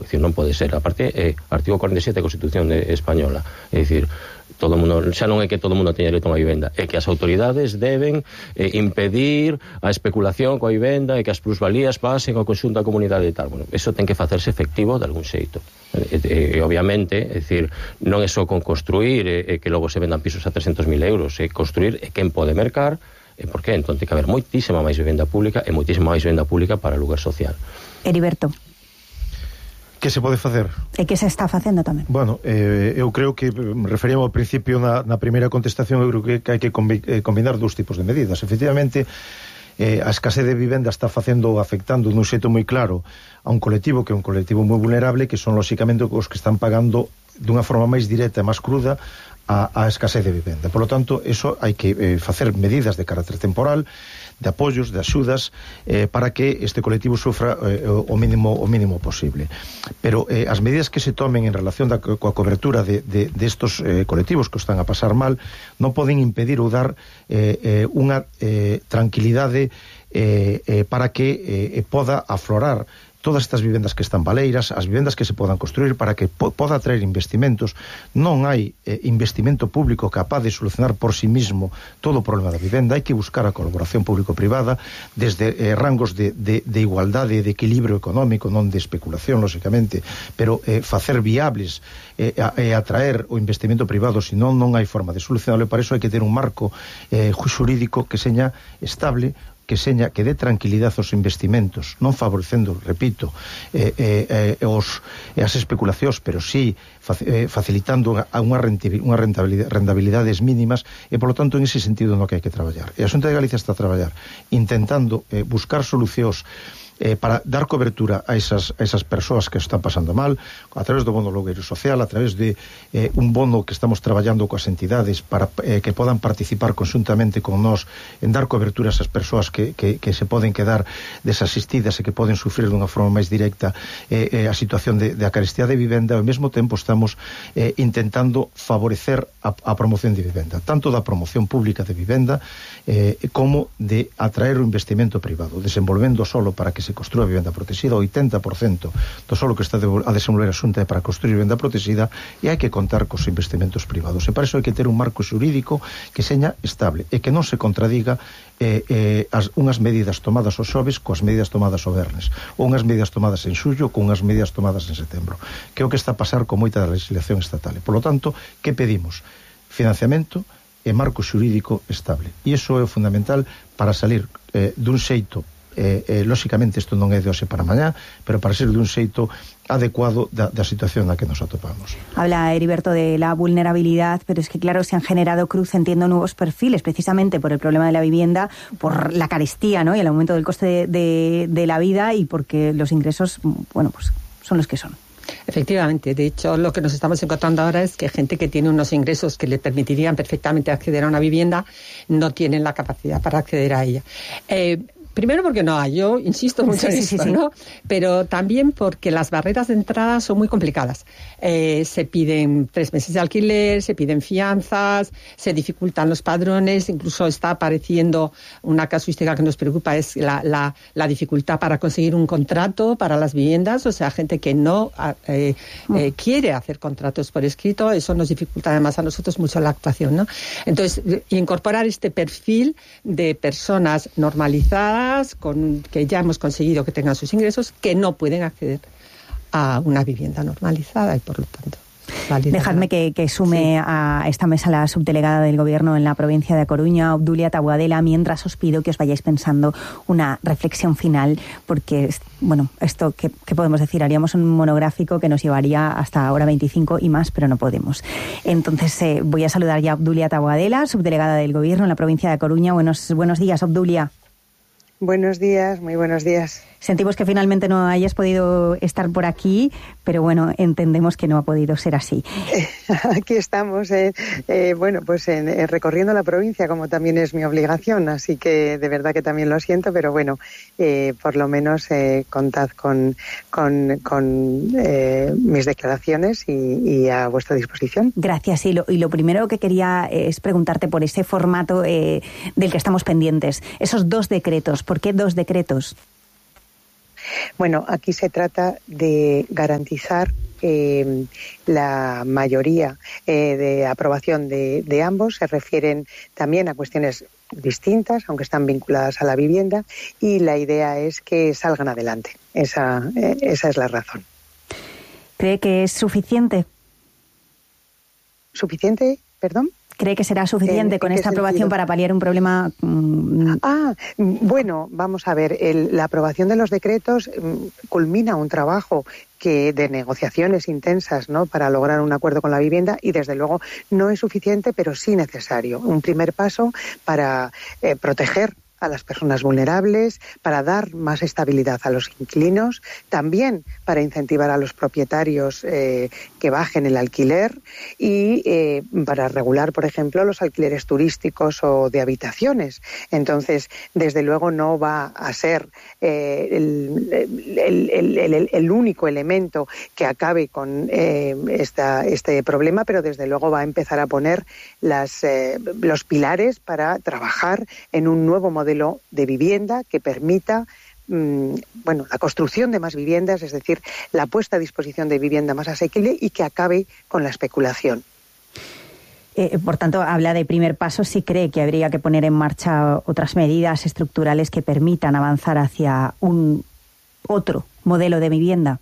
decir, non pode ser. Aparte, artigo 47 da Constitución Española, é dicir, todo mundo, xa non é que todo mundo teña dereito a unha vivenda, é que as autoridades deben impedir a especulación coa vivenda e que as plusvalías pasen ao conxunto da comunidade e tal. Bueno, eso ten que facerse efectivo de algún xeito. E obviamente, é dicir, non é só con construir que logo se vendan pisos a 300.000 euros, é construir quen pode mercar, e por que? Entón, ten que haber moitísima máis vivenda pública e moitísima máis vivenda pública para o lugar social. Heriberto. Que se pode facer? E que se está facendo tamén? Bueno, eu creo que referíamos ao principio na primeira contestación, eu creo que hai que combinar dous tipos de medidas. Efectivamente, a escasez de vivenda está afectando dun xeito moi claro a un colectivo que é un colectivo moi vulnerable, que son lóxicamente os que están pagando dunha forma máis directa e máis cruda a escasez de vivenda. Por lo tanto, eso hai que facer medidas de carácter temporal, de apoios, de axudas, para que este colectivo sufra o mínimo posible. Pero as medidas que se tomen en relación coa cobertura de estos colectivos que están a pasar mal non poden impedir ou dar unha tranquilidade para que poda aflorar todas estas vivendas que están baleiras, as vivendas que se podan construir para que poda atraer investimentos. Non hai investimento público capaz de solucionar por sí mismo todo o problema da vivenda. Hai que buscar a colaboración público-privada desde rangos de igualdade, de equilibrio económico, non de especulación, lóxicamente, pero facer viables e atraer o investimento privado, senón non hai forma de solucionarlo. Para iso hai que ter un marco xurídico que seña estable, que dé tranquilidade aos investimentos, non favorecendo, repito, as especulacións, pero sí facilitando unha rentabilidades mínimas, e polo tanto en ese sentido no que hai que traballar. E a Xunta de Galicia está a traballar intentando buscar solucións para dar cobertura a esas persoas que están pasando mal, a través do bono logueiro social, a través de un bono que estamos traballando coas entidades para que podan participar conjuntamente con nós en dar cobertura a esas persoas que se poden quedar desasistidas e que poden sufrir dunha forma máis directa a situación de carestía de vivenda. Ao mesmo tempo estamos intentando favorecer a promoción de vivenda, tanto da promoción pública de vivenda como de atraer o investimento privado, desenvolvendo solo para que se construa vivenda protegida. O 80% do solo que está a desenvolver a Xunta é para construir vivenda protegida, e hai que contar cos investimentos privados, e para iso hai que ter un marco xurídico que seña estable e que non se contradiga unhas medidas tomadas o xoves coas medidas tomadas o vernes, ou unhas medidas tomadas en xullo con unhas medidas tomadas en setembro, que é o que está a pasar con moita da legislación estatal. E, polo tanto, que pedimos? Financiamento e marco xurídico estable, e iso é o fundamental para salir dun xeito, lóxicamente isto non é de hoxe para mañá, pero para ser dun xeito adecuado da situación na que nos atopamos. Habla Heriberto de la vulnerabilidad, pero es que claro, se han generado, Cruz, entiendo, nuevos perfiles precisamente por el problema de la vivienda, por la carestía, ¿no?, y el aumento del coste de la vida, y porque los ingresos, bueno, pues son los que son. Efectivamente, de hecho lo que nos estamos encontrando ahora es que gente que tiene unos ingresos que le permitirían perfectamente acceder a una vivienda no tienen la capacidad para acceder a ella. Primero porque no hay, yo insisto mucho en esto, ¿no? Pero también porque las barreras de entrada son muy complicadas. Se piden 3 meses de alquiler, se piden fianzas, se dificultan los padrones, incluso está apareciendo una casuística que nos preocupa, es la dificultad para conseguir un contrato para las viviendas, o sea, gente que no quiere hacer contratos por escrito, eso nos dificulta además a nosotros mucho la actuación, ¿no? Entonces, incorporar este perfil de personas normalizadas, que ya hemos conseguido que tengan sus ingresos, que no pueden acceder a una vivienda normalizada, y por lo tanto dejadme que sume a esta mesa la subdelegada del Gobierno en la provincia de Coruña, Obdulia Taboadela, mientras os pido que os vayáis pensando una reflexión final, porque, bueno, esto, ¿qué podemos decir? Haríamos un monográfico que nos llevaría hasta hora 25 y más, pero no podemos. Entonces voy a saludar ya a Obdulia Taboadela, subdelegada del Gobierno en la provincia de Coruña. Buenos días, Obdulia. Buenos días, muy buenos días. Sentimos que finalmente no hayas podido estar por aquí, pero bueno, entendemos que no ha podido ser así. Aquí estamos, bueno, pues recorriendo la provincia, como también es mi obligación, así que de verdad que también lo siento, pero bueno, por lo menos contad con mis declaraciones y a vuestra disposición. Gracias, y lo primero que quería es preguntarte por ese formato del que estamos pendientes, esos 2 decretos. ¿Por qué 2 decretos? Bueno, aquí se trata de garantizar la mayoría de aprobación de ambos. Se refieren también a cuestiones distintas, aunque están vinculadas a la vivienda, y la idea es que salgan adelante. Esa es la razón. ¿Cree que es suficiente? ¿Suficiente? ¿Perdón? ¿Cree que será suficiente con esta aprobación para paliar un problema? Bueno, vamos a ver, la aprobación de los decretos culmina un trabajo de negociaciones intensas, ¿no?, para lograr un acuerdo con la vivienda, y desde luego no es suficiente, pero sí necesario. Un primer paso para proteger a las personas vulnerables, para dar más estabilidad a los inquilinos, también para incentivar a los propietarios que bajen el alquiler y para regular, por ejemplo, los alquileres turísticos o de habitaciones. Entonces, desde luego no va a ser el único elemento que acabe con este problema, pero desde luego va a empezar a poner los pilares para trabajar en un nuevo modelo de vivienda que permita la construcción de más viviendas, es decir, la puesta a disposición de vivienda más asequible y que acabe con la especulación. Por tanto, habla de primer paso. ¿Sí cree que habría que poner en marcha otras medidas estructurales que permitan avanzar hacia un otro modelo de vivienda?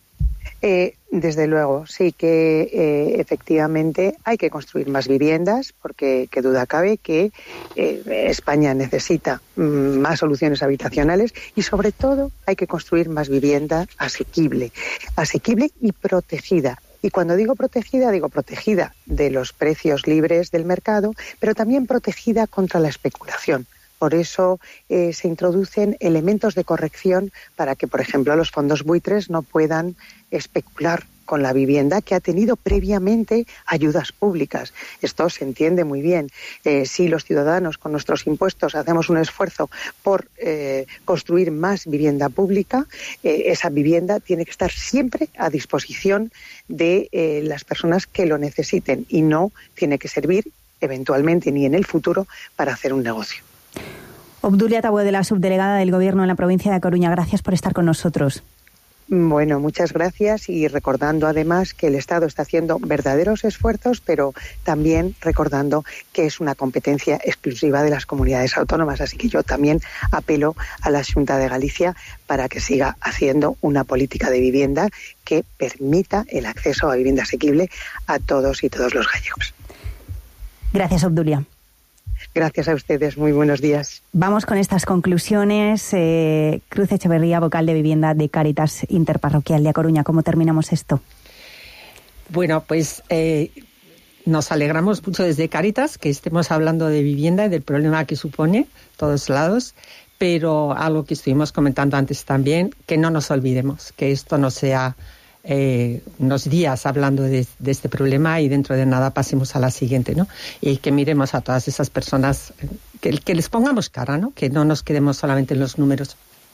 Desde luego, sí que efectivamente hay que construir más viviendas, porque qué duda cabe que España necesita más soluciones habitacionales, y sobre todo hay que construir más vivienda asequible y protegida. Y cuando digo protegida de los precios libres del mercado, pero también protegida contra la especulación. Por eso se introducen elementos de corrección para que, por ejemplo, los fondos buitres no puedan especular con la vivienda que ha tenido previamente ayudas públicas. Esto se entiende muy bien. Si los ciudadanos con nuestros impuestos hacemos un esfuerzo por construir más vivienda pública, esa vivienda tiene que estar siempre a disposición de las personas que lo necesiten, y no tiene que servir eventualmente ni en el futuro para hacer un negocio. Obdulia Taboadela, subdelegada del Gobierno en la provincia de A Coruña, gracias por estar con nosotros. Bueno, muchas gracias, y recordando además que el Estado está haciendo verdaderos esfuerzos, pero también recordando que es una competencia exclusiva de las comunidades autónomas. Así que yo también apelo a la Xunta de Galicia para que siga haciendo una política de vivienda que permita el acceso a vivienda asequible a todos y todos los gallegos. Gracias, Obdulia. Gracias a ustedes, muy buenos días. Vamos con estas conclusiones. Cruz Echeverría, vocal de Vivienda de Cáritas Interparroquial de A Coruña. ¿Cómo terminamos esto? Bueno, pues nos alegramos mucho desde Cáritas que estemos hablando de vivienda y del problema que supone todos lados, pero algo que estuvimos comentando antes también, que no nos olvidemos, que esto no sea unos días hablando de este problema y dentro de nada pasemos a la siguiente, ¿no? Y que miremos a todas esas personas, que les pongamos cara, ¿no? Que no nos quedemos solamente en los números.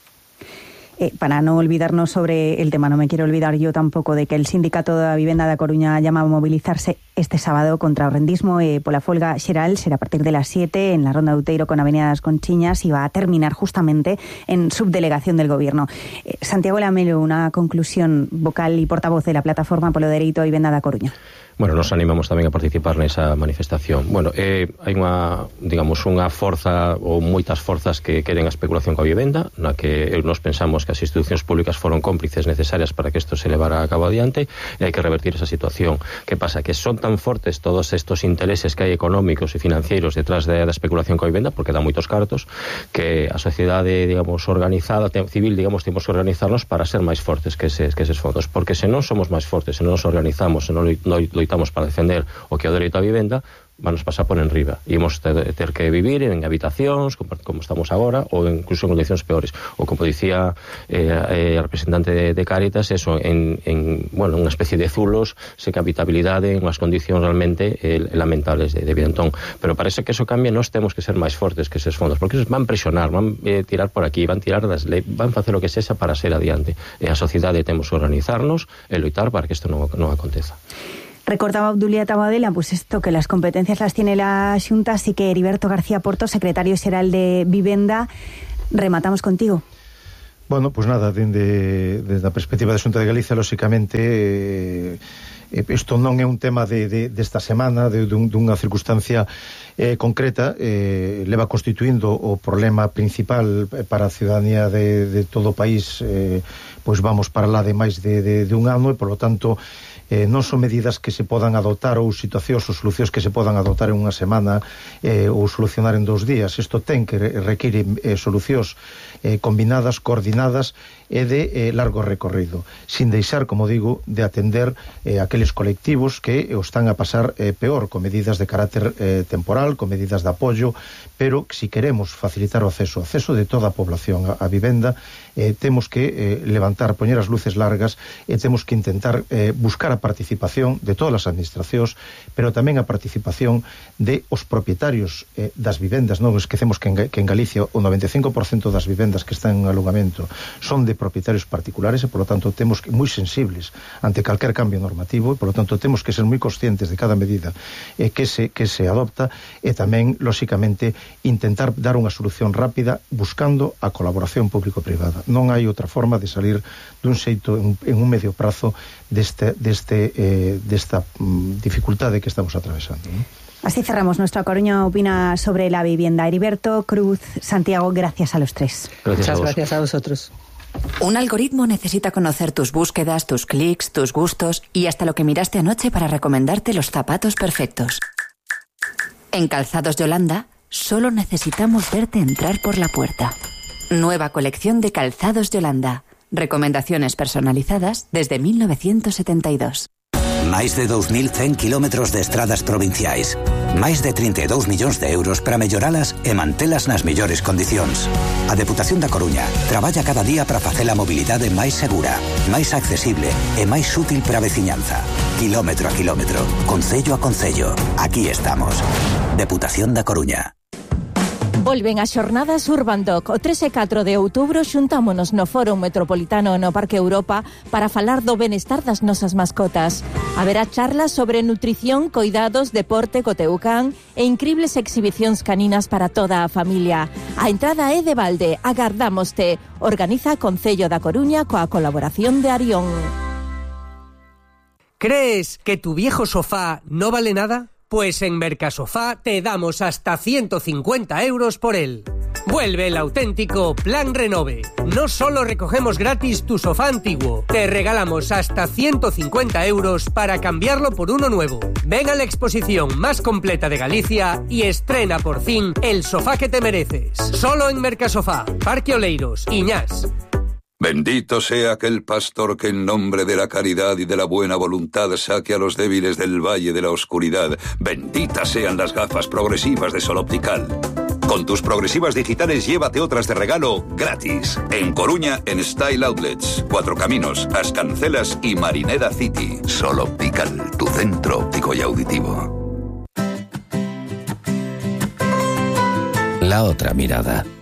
Para no olvidarnos sobre el tema, no me quiero olvidar yo tampoco de que el Sindicato da Vivenda da Coruña llama a movilizarse este sábado contra o rendismo pola folga xeral. Será a partir de las 7 en la Ronda de Outeiro con Avenida das Conchiñas y va a terminar justamente en subdelegación del Gobierno. Santiago Lamelo, una conclusión, vocal y portavoz de la Plataforma polo Dereito a Vivenda da Coruña. Bueno, nos animamos tamén a participar nesa manifestación. Bueno, hai unha forza ou moitas forzas que queren a especulación coa vivenda, na que nos pensamos que as institucións públicas foron cómplices necesarias para que isto se levara a cabo adiante, e hai que revertir esa situación. Que pasa? Que son tan fortes todos estos intereses que hai económicos e financeiros detrás da especulación coa vivenda, porque dá moitos cartos, que a sociedade, organizada, civil, temos que organizarnos para ser máis fortes que eses fondos, porque se non somos máis fortes, se non nos organizamos, se non loitamos para defender o que é o dereito á vivenda, vanos pasar por enriba. Imos ter que vivir en habitacións, como estamos agora, ou incluso en condicións peores. Ou como dicía a representante de Cáritas, eso, en unha especie de zulos, sen habitabilidade, en unhas condicións realmente lamentables de vida. Entón, pero parece que eso cambia, nós temos que ser máis fortes que eses fondos, porque esos van presionar, van tirar por aquí, van tirar das leis, van facer o que sexa para ser adiante. E a sociedade temos que organizarnos e loitar para que isto non aconteza. Recordaba Obdulia Taboadela, pues esto, que las competencias las tiene la Xunta, así que Heriberto García Porto, secretario xeral de Vivenda, rematamos contigo. Bueno, pois nada, desde a perspectiva da Xunta de Galicia, lóxicamente, isto non é un tema desta semana, dunha circunstancia concreta, leva constituindo o problema principal para a ciudadanía de todo o país, pois vamos para lá de máis de un ano, e, polo tanto, non son medidas que se podan adoptar ou situacións ou solucións que se podan adoptar en unha semana ou solucionar en 2 días. Isto ten que require solucións combinadas, coordinadas e de largo recorrido, sin deixar, como digo, de atender aqueles colectivos que o están a pasar peor, con medidas de carácter temporal, con medidas de apoio, pero que si queremos facilitar o acceso de toda a población a vivenda, temos que levantar, poñer as luces largas, e temos que intentar buscar a participación de todas as administracións, pero tamén a participación de os propietarios das vivendas. Non esquecemos que en Galicia o 95% das vivendas que están en alugamento son de propietarios particulares, e, polo tanto, temos que moi sensibles ante calquer cambio normativo, e, polo tanto, temos que ser moi conscientes de cada medida que se adopta, e tamén, lóxicamente, intentar dar unha solución rápida buscando a colaboración público-privada. Non hai outra forma de salir dun xeito en un medio prazo desta dificultade que estamos atravesando, ¿no? Así cerramos. Nuestra Coruña opina sobre la vivienda. Heriberto, Cruz, Santiago, gracias a los tres. Muchas gracias a vosotros. Un algoritmo necesita conocer tus búsquedas, tus clics, tus gustos y hasta lo que miraste anoche para recomendarte los zapatos perfectos. En Calzados Yolanda, solo necesitamos verte entrar por la puerta. Nueva colección de Calzados Yolanda. Recomendaciones personalizadas desde 1972. Máis de 2.100 kilómetros de estradas provinciais. Máis de 32 millóns de euros para melloralas e mantelas nas mellores condicións. A Deputación da Coruña traballa cada día para facer a mobilidade máis segura, máis accesible e máis útil para a veciñanza. Kilómetro a kilómetro, concello a concello. Aquí estamos. Deputación da Coruña. Volven as xornadas Urbandoc. O 3 e 4 de outubro xuntámonos no Fórum Metropolitano no Parque Europa para falar do benestar das nosas mascotas. Haberá charlas sobre nutrición, coidados, deporte co teu can e incribles exhibicións caninas para toda a familia. A entrada é de balde. Agardámoste. Organiza Concello da Coruña coa colaboración de Arión. ¿Crees que tu viejo sofá no vale nada? Pues en Mercasofá te damos hasta 150 euros por él. Vuelve el auténtico Plan Renove. No solo recogemos gratis tu sofá antiguo, te regalamos hasta 150 euros para cambiarlo por uno nuevo. Ven a la exposición más completa de Galicia y estrena por fin el sofá que te mereces. Solo en Mercasofá, Parque Oleiros, Iñás. Bendito sea aquel pastor que en nombre de la caridad y de la buena voluntad saque a los débiles del valle de la oscuridad. Benditas sean las gafas progresivas de Sol Optical. Con tus progresivas digitales llévate otras de regalo gratis. En Coruña, en Style Outlets, Cuatro Caminos, As Cancelas y Marineda City. Sol Optical, tu centro óptico y auditivo. La otra mirada.